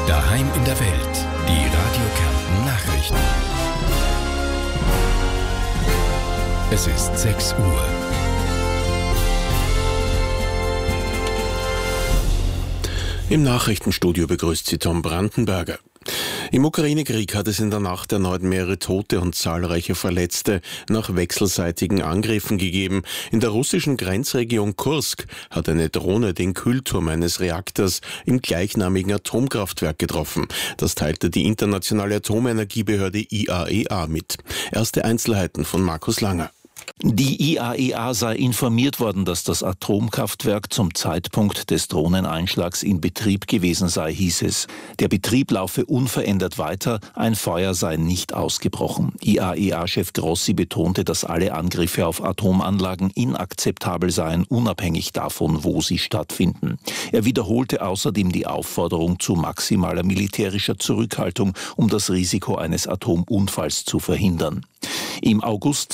Daheim in der Welt. Die Radio Kärnten Nachrichten. Es ist 6 Uhr. Im Nachrichtenstudio begrüßt Sie Tom Brandenberger. Im Ukraine-Krieg hat es in der Nacht erneut mehrere Tote und zahlreiche Verletzte nach wechselseitigen Angriffen gegeben. In der russischen Grenzregion Kursk hat eine Drohne den Kühlturm eines Reaktors im gleichnamigen Atomkraftwerk getroffen. Das teilte die internationale Atomenergiebehörde IAEA mit. Erste Einzelheiten von Markus Langer. Die IAEA sei informiert worden, dass das Atomkraftwerk zum Zeitpunkt des Drohneneinschlags in Betrieb gewesen sei, hieß es. Der Betrieb laufe unverändert weiter, ein Feuer sei nicht ausgebrochen. IAEA-Chef Grossi betonte, dass alle Angriffe auf Atomanlagen inakzeptabel seien, unabhängig davon, wo sie stattfinden. Er wiederholte außerdem die Aufforderung zu maximaler militärischer Zurückhaltung, um das Risiko eines Atomunfalls zu verhindern. Im August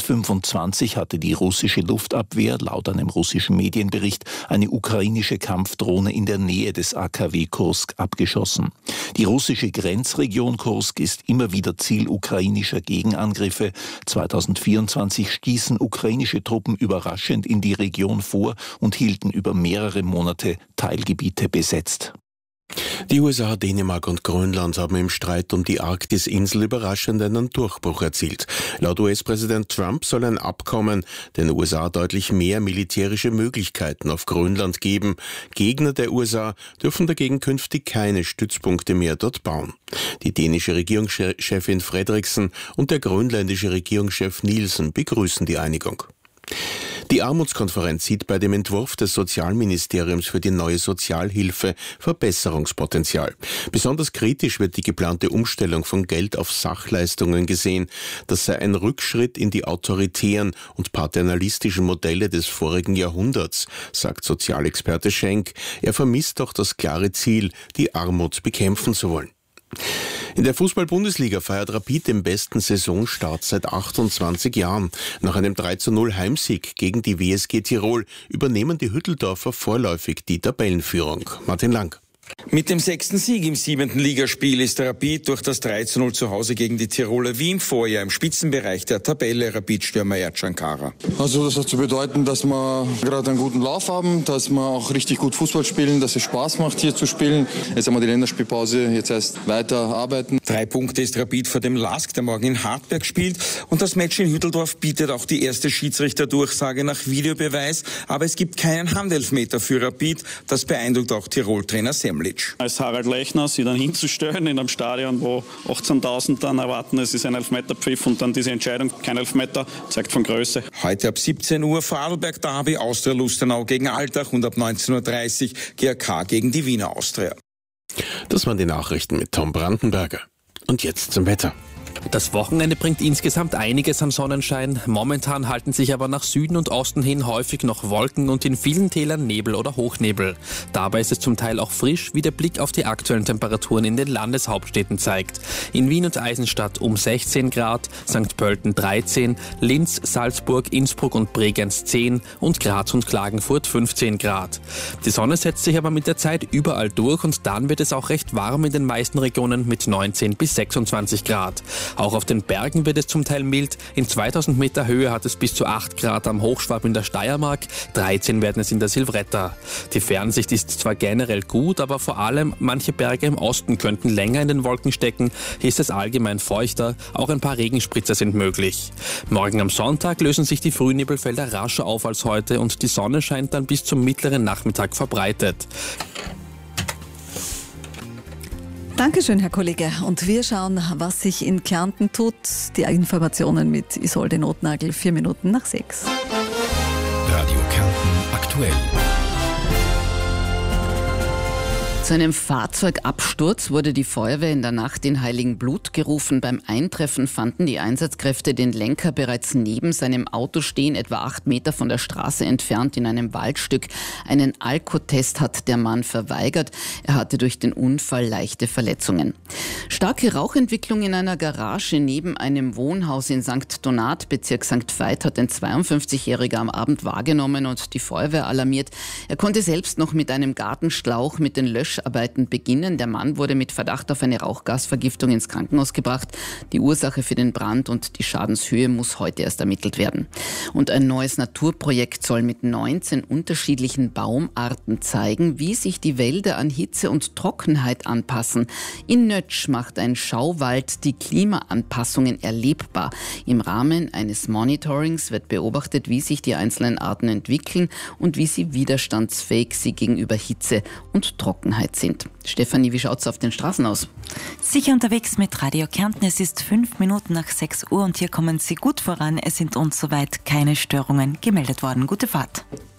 2025 hatte die russische Luftabwehr laut einem russischen Medienbericht eine ukrainische Kampfdrohne in der Nähe des AKW Kursk abgeschossen. Die russische Grenzregion Kursk ist immer wieder Ziel ukrainischer Gegenangriffe. 2024 stießen ukrainische Truppen überraschend in die Region vor und hielten über mehrere Monate Teilgebiete besetzt. Die USA, Dänemark und Grönland haben im Streit um die Arktis-Insel überraschend einen Durchbruch erzielt. Laut US-Präsident Trump soll ein Abkommen den USA deutlich mehr militärische Möglichkeiten auf Grönland geben. Gegner der USA dürfen dagegen künftig keine Stützpunkte mehr dort bauen. Die dänische Regierungschefin Frederiksen und der grönländische Regierungschef Nielsen begrüßen die Einigung. Die Armutskonferenz sieht bei dem Entwurf des Sozialministeriums für die neue Sozialhilfe Verbesserungspotenzial. Besonders kritisch wird die geplante Umstellung von Geld auf Sachleistungen gesehen. Das sei ein Rückschritt in die autoritären und paternalistischen Modelle des vorigen Jahrhunderts, sagt Sozialexperte Schenk. Er vermisst doch das klare Ziel, die Armut bekämpfen zu wollen. In der Fußball-Bundesliga feiert Rapid den besten Saisonstart seit 28 Jahren. Nach einem 3:0 Heimsieg gegen die WSG Tirol übernehmen die Hütteldorfer vorläufig die Tabellenführung. Martin Lang. Mit dem 6. Sieg im 7. Ligaspiel ist Rapid durch das 3:0 zu Hause gegen die Tiroler wie im Vorjahr im Spitzenbereich der Tabelle. Rapid-Stürmer Ercan Kara. Also das hat zu bedeuten, dass wir gerade einen guten Lauf haben, dass wir auch richtig gut Fußball spielen, dass es Spaß macht hier zu spielen. Jetzt haben wir die Länderspielpause, jetzt heißt weiter arbeiten. 3 Punkte ist Rapid vor dem LASK, der morgen in Hartberg spielt. Und das Match in Hütteldorf bietet auch die erste Schiedsrichterdurchsage nach Videobeweis. Aber es gibt keinen Handelfmeter für Rapid. Das beeindruckt auch Tirol-Trainer Semmelitsch. Als Harald Lechner sie dann hinzustellen in einem Stadion, wo 18.000 dann erwarten, es ist ein Elfmeterpfiff und dann diese Entscheidung, kein Elfmeter, zeigt von Größe. Heute ab 17 Uhr Vorarlberg Derby, Austria Lustenau gegen Altach und ab 19.30 Uhr GAK gegen die Wiener Austria. Das waren die Nachrichten mit Tom Brandenberger. Und jetzt zum Wetter. Das Wochenende bringt insgesamt einiges an Sonnenschein. Momentan halten sich aber nach Süden und Osten hin häufig noch Wolken und in vielen Tälern Nebel oder Hochnebel. Dabei ist es zum Teil auch frisch, wie der Blick auf die aktuellen Temperaturen in den Landeshauptstädten zeigt. In Wien und Eisenstadt um 16 Grad, St. Pölten 13, Linz, Salzburg, Innsbruck und Bregenz 10 und Graz und Klagenfurt 15 Grad. Die Sonne setzt sich aber mit der Zeit überall durch und dann wird es auch recht warm in den meisten Regionen mit 19 bis 26 Grad. Auch auf den Bergen wird es zum Teil mild. In 2000 Meter Höhe hat es bis zu 8 Grad am Hochschwab in der Steiermark, 13 werden es in der Silvretta. Die Fernsicht ist zwar generell gut, aber vor allem manche Berge im Osten könnten länger in den Wolken stecken. Hier ist es allgemein feuchter, auch ein paar Regenspritzer sind möglich. Morgen am Sonntag lösen sich die Frühnebelfelder rascher auf als heute und die Sonne scheint dann bis zum mittleren Nachmittag verbreitet. Dankeschön, Herr Kollege. Und wir schauen, was sich in Kärnten tut. Die Informationen mit Isolde Notnagel, 4 Minuten nach 6. Radio Kärnten aktuell. Zu einem Fahrzeugabsturz wurde die Feuerwehr in der Nacht in Heiligenblut gerufen. Beim Eintreffen fanden die Einsatzkräfte den Lenker bereits neben seinem Auto stehen, etwa 8 Meter von der Straße entfernt in einem Waldstück. Einen Alkotest hat der Mann verweigert. Er hatte durch den Unfall leichte Verletzungen. Starke Rauchentwicklung in einer Garage neben einem Wohnhaus in St. Donat, Bezirk St. Veit, hat ein 52-Jähriger am Abend wahrgenommen und die Feuerwehr alarmiert. Er konnte selbst noch mit einem Gartenschlauch mit den Löschern Löscharbeiten beginnen. Der Mann wurde mit Verdacht auf eine Rauchgasvergiftung ins Krankenhaus gebracht. Die Ursache für den Brand und die Schadenshöhe muss heute erst ermittelt werden. Und ein neues Naturprojekt soll mit 19 unterschiedlichen Baumarten zeigen, wie sich die Wälder an Hitze und Trockenheit anpassen. In Nötsch macht ein Schauwald die Klimaanpassungen erlebbar. Im Rahmen eines Monitorings wird beobachtet, wie sich die einzelnen Arten entwickeln und wie sie widerstandsfähig sie gegenüber Hitze und Trockenheit sind. Stefanie, wie schaut es auf den Straßen aus? Sicher unterwegs mit Radio Kärnten. Es ist 5 Minuten nach 6 Uhr und hier kommen Sie gut voran. Es sind uns soweit keine Störungen gemeldet worden. Gute Fahrt.